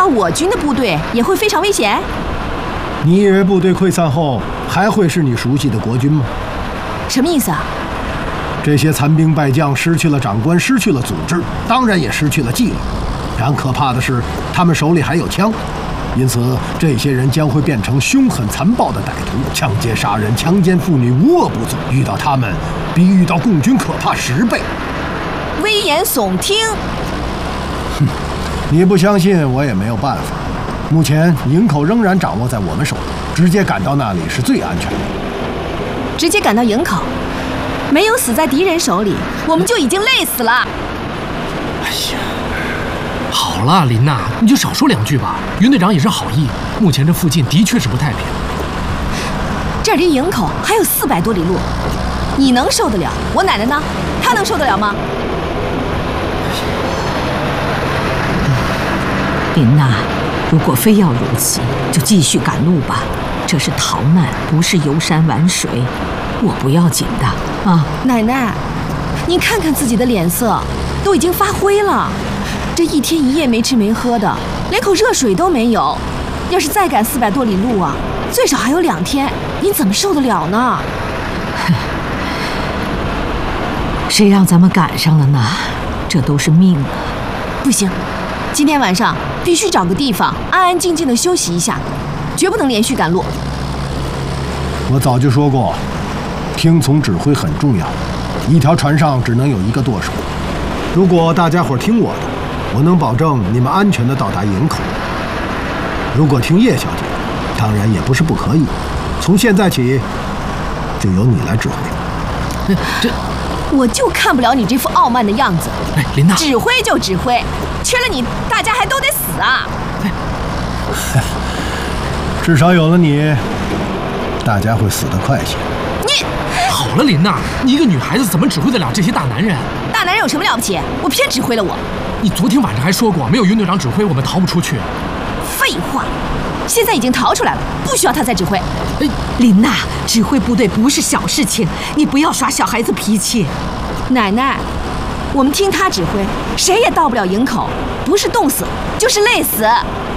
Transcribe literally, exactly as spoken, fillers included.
道我军的部队也会非常危险？ 你以为部队溃散后还会是你熟悉的国军吗？ 什么意思啊？ 这些残兵败将失去了长官，失去了组织，当然也失去了纪律。然可怕的是，他们手里还有枪，因此这些人将会变成凶狠残暴的歹徒，抢劫杀人、强奸妇女，无恶不作。遇到他们，比遇到共军可怕十倍。 危言耸听。 哼，你不相信我也没有办法。目前营口仍然掌握在我们手里，直接赶到那里是最安全的。 直接赶到营口，没有死在敌人手里，我们就已经累死了。 哎呀，好了，林娜，你就少说两句吧。云队长也是好意，目前这附近的确是不太平。 这离营口还有四百多里路，你能受得了？我奶奶呢？她能受得了吗？ 林娜，如果非要如此，就继续赶路吧。这是逃难，不是游山玩水。我不要紧的啊！ 奶奶，您看看自己的脸色，都已经发灰了。这一天一夜没吃没喝的，连口热水都没有。要是再赶四百多里路啊，最少还有两天，您怎么受得了呢？ 谁让咱们赶上了呢？这都是命啊！ 不行，今天晚上必须找个地方安安静静的休息一下，绝不能连续赶路。 我早就说过，听从指挥很重要。一条船上只能有一个舵手。如果大家伙听我的，我能保证你们安全地到达营口。如果听叶小姐，当然也不是不可以。从现在起，就由你来指挥。 这， 我就看不了你这副傲慢的样子。 哎，林娜， 指挥就指挥，缺了你，大家还都得死啊！ 哎， 至少有了你，大家会死得快些。 你好了，林娜，你一个女孩子怎么指挥得了这些大男人？ 大男人有什么了不起？我偏指挥了我。 你昨天晚上还说过，没有云队长指挥，我们逃不出去。 废话，现在已经逃出来了，不需要他再指挥。 哎，林娜，指挥部队不是小事情，你不要耍小孩子脾气。 奶奶，我们听他指挥，谁也到不了营口，不是冻死，就是累死。